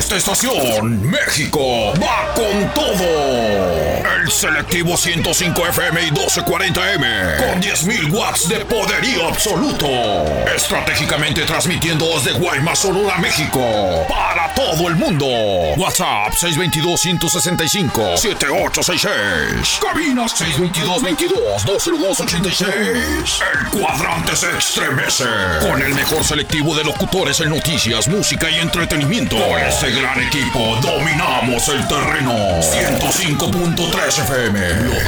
esta estación, México va con todo. El selectivo 105 FM y 1240M con 10.000 watts de poderío absoluto. Estratégicamente transmitiendo desde Guaymas, Sonora, México, para todo el mundo. WhatsApp 622-165-7866. Cabina 622-22-20286. El cuadrante se estremece con el mejor selectivo de locutores en noticias, música y entretenimiento. Con este gran equipo dominamos el terreno. 105.3 FM.